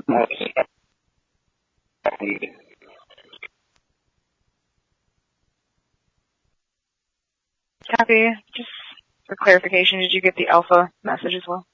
Copy. Just for clarification, did you get the alpha message as well?